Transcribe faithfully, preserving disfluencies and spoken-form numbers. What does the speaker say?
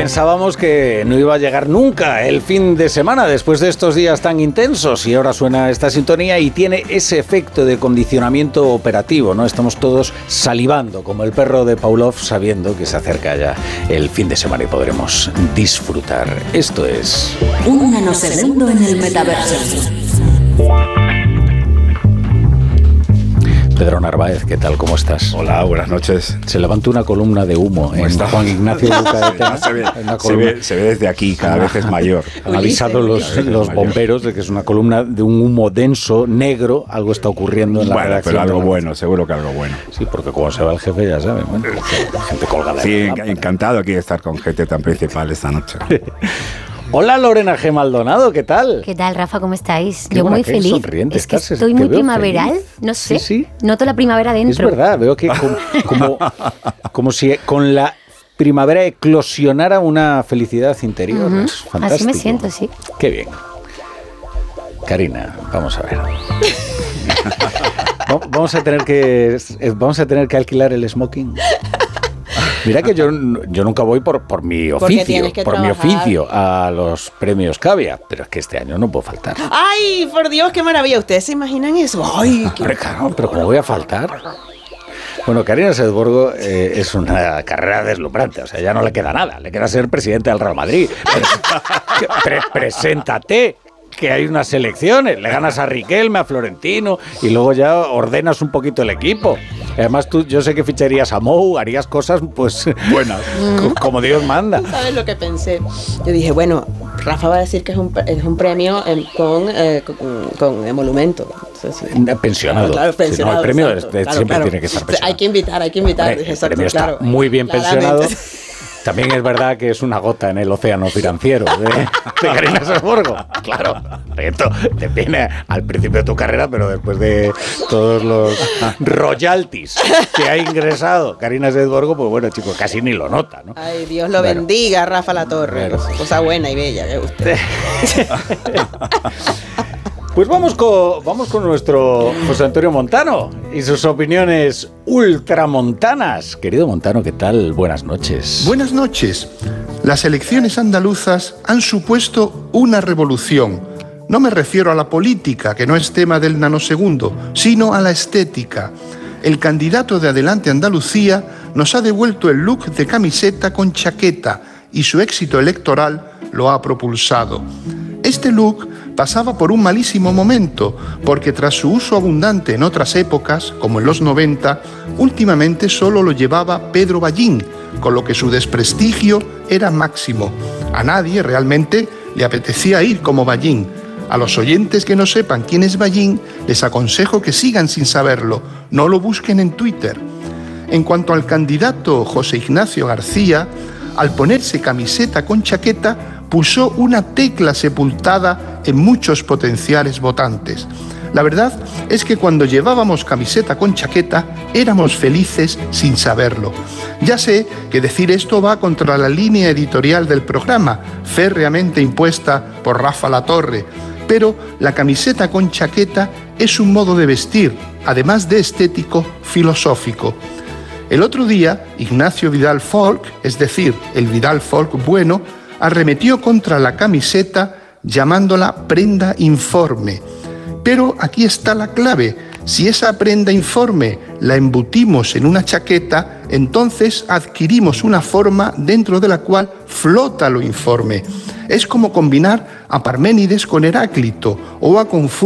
pensábamos que no iba a llegar nunca el fin de semana después de estos días tan intensos, y ahora suena esta sintonía y tiene ese efecto de condicionamiento operativo, ¿no? Estamos todos salivando como el perro de Pavlov, sabiendo que se acerca ya el fin de semana y podremos disfrutar. Esto es Un nanosegundo en el metaverso. Pedro Narváez, ¿qué tal? ¿Cómo estás? Hola, buenas noches. Se levantó una columna de humo en está? Juan Ignacio Lucaeta. se, ve, se, ve, se ve desde aquí, cada vez es mayor. Han avisado los, los bomberos de que es una columna de un humo denso, negro. Algo está ocurriendo en la bueno, redacción. Pero algo la... bueno, seguro que algo bueno. Sí, porque como se va el jefe, ya saben, bueno, gente colgada. Sí, encantado aquí de estar con gente tan principal esta noche. Hola Lorena G. Maldonado, ¿qué tal? ¿Qué tal, Rafa? ¿Cómo estáis? Qué Yo muy qué feliz. Sonriente es que estás, estoy te muy veo primaveral, feliz. no sé. Sí, sí. Noto la primavera dentro. Es verdad, veo que como, como, como si con la primavera eclosionara una felicidad interior. Uh-huh. Es fantástico. Así me siento, sí. Qué bien. Karina, vamos a ver. Vamos a tener que vamos a tener que alquilar el smoking. Mira que yo, yo nunca voy por, por mi oficio, por trabajar. mi oficio a los premios Cavia, pero es que este año no puedo faltar. ¡Ay, por Dios, qué maravilla! ¿Ustedes se imaginan eso? ¡Ay, qué... Hombre, claro, pero ¿cómo voy a faltar? Bueno, Karina Sedborgo eh, es una carrera deslumbrante, o sea, ya no le queda nada, le queda ser presidente del Real Madrid. Pre- preséntate, que hay unas elecciones, le ganas a Riquelme, a Florentino, y luego ya ordenas un poquito el equipo. Además, tú, yo sé que ficharías a Mou, harías cosas, pues, buenas, mm. como Dios manda. ¿Sabes lo que pensé? Yo dije, bueno, Rafa va a decir que es un, es un premio en, con, eh, con, con emolumento. Entonces, sí. Pensionado. Claro, pensionado. Si no, el premio exacto, es, claro, siempre claro. tiene que estar pensionado. Hay que invitar, hay que invitar. Hombre, exacto, el premio está claro, muy bien pensionado. claramente. También es verdad que es una gota en el océano financiero de, de Karina Sedborgo. Claro, esto te viene al principio de tu carrera, pero después de todos los royalties que ha ingresado Karina Sedborgo, pues bueno, chicos, casi ni lo nota, ¿no? Ay, Dios lo bueno, bendiga, Rafa Latorre. Bueno. Cosa buena y bella que usted. Pues vamos con, vamos con nuestro José Antonio Montano y sus opiniones ultramontanas. Querido Montano, ¿qué tal? Buenas noches. Buenas noches. Las elecciones andaluzas han supuesto una revolución. No me refiero a la política, que no es tema del nanosegundo, sino a la estética. El candidato de Adelante Andalucía nos ha devuelto el look de camiseta con chaqueta y su éxito electoral lo ha propulsado. Este look pasaba por un malísimo momento, porque tras su uso abundante en otras épocas, como en los noventa, últimamente solo lo llevaba Pedro Ballín, con lo que su desprestigio era máximo. A nadie realmente le apetecía ir como Ballín. A los oyentes que no sepan quién es Ballín, les aconsejo que sigan sin saberlo, no lo busquen en Twitter. En cuanto al candidato José Ignacio García, al ponerse camiseta con chaqueta, puso una tecla sepultada en muchos potenciales votantes. La verdad es que cuando llevábamos camiseta con chaqueta éramos felices sin saberlo. Ya sé que decir esto va contra la línea editorial del programa, férreamente impuesta por Rafa Latorre, pero la camiseta con chaqueta es un modo de vestir, además de estético, filosófico. El otro día, Ignacio Vidal Folk, es decir, el Vidal Folk bueno, arremetió contra la camiseta llamándola prenda informe. Pero aquí está la clave. Si esa prenda informe la embutimos en una chaqueta, entonces adquirimos una forma dentro de la cual flota lo informe. Es como combinar a Parménides con Heráclito o a Confucio